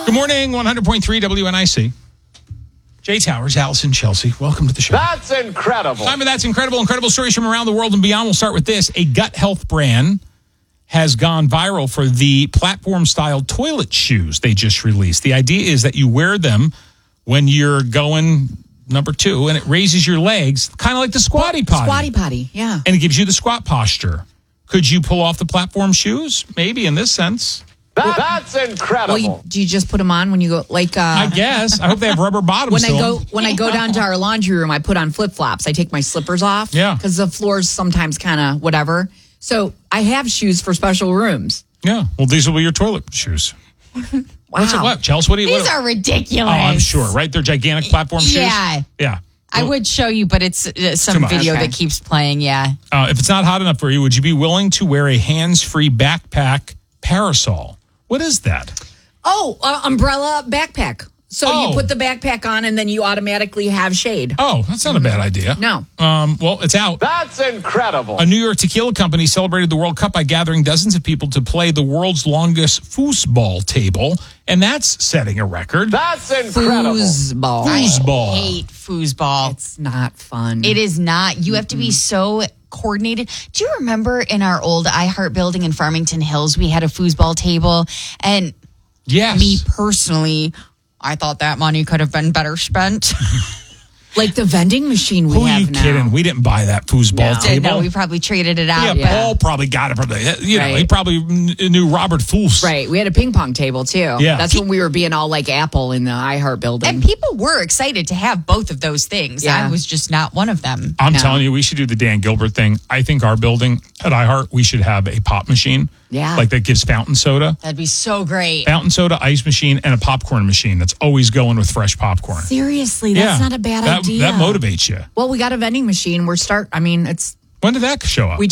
Good morning, 100.3 WNIC. Jay Towers, Allison, Chelsea. Welcome to the show. That's incredible. Time for That's Incredible. Incredible stories from around the world and beyond. We'll start with this. A gut health brand has gone viral for the platform-style toilet shoes they just released. The idea is that you wear them when you're going number 2, and it raises your legs, kind of like the squatty potty. Squatty potty, yeah. And it gives you the squat posture. Could you pull off the platform shoes? Maybe in this sense. That's incredible. Well, do you just put them on when you go, like... I guess. I hope they have rubber bottoms. When I go down to our laundry room, I put on flip-flops. I take my slippers off. Yeah. Because the floor's sometimes kind of whatever. So I have shoes for special rooms. Yeah. Well, these will be your toilet shoes. Wow. What's it? What? Chelsea, what do you... These are ridiculous. Oh, I'm sure, right? They're gigantic platform shoes? Yeah. Yeah. I would show you, but it's some much. video Okay. that keeps playing, yeah. If it's not hot enough for you, would you be willing to wear a hands-free backpack parasol? What is that? Oh, umbrella backpack. So Oh. you put the backpack on and then you automatically have shade. Oh, that's not a bad idea. No. Well, it's out. That's incredible. A New York tequila company celebrated the World Cup by gathering dozens of people to play the world's longest foosball table, and that's setting a record. That's incredible. Foosball. Foosball. I hate foosball. It's not fun. It is not. You have to be so coordinated. Do you remember in our old iHeart building in Farmington Hills, we had a foosball table? And Yes. me personally, I thought that money could have been better spent. Like the vending machine we Who are have you now. kidding? We didn't buy that foosball table. No, we probably traded it out. Yeah, Paul probably got it from the, he Right. probably knew Robert Foos. Right. We had a ping pong table too. Yeah. That's when we were being all like Apple in the iHeart building. And people were excited to have both of those things. Yeah. I was just not one of them. I'm No. telling you, we should do the Dan Gilbert thing. I think our building at iHeart, we should have a pop machine. Yeah. Like that gives fountain soda. That'd be so great. Fountain soda, ice machine, and a popcorn machine that's always going with fresh popcorn. Seriously, that's not a bad idea. That motivates you. Well, we got a vending machine. It's When did that show up? we